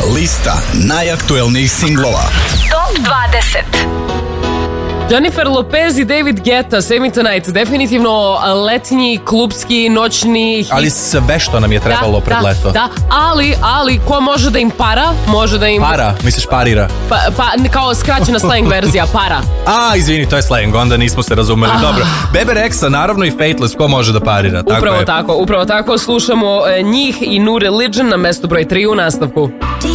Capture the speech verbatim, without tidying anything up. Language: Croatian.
Lista najaktuelnijih singlova. Top dvadeset. Jennifer Lopez i David Guetta, Save Me Tonight, definitivno letnji, klubski, noćni hit. Ali sve što nam je trebalo da, pred da, leto. Da, ali, ali, ko može da im para, može da im... Para, misliš parira? Pa, pa kao skraćena slang verzija, para. A, izvini, to je slang, onda nismo se razumeli. Ah. Dobro, Bebe Rexha, naravno i Fateless, ko može da parira? Tako Upravo je. tako, upravo tako, slušamo e, njih i New Religion na mestu broj tri u nastavku.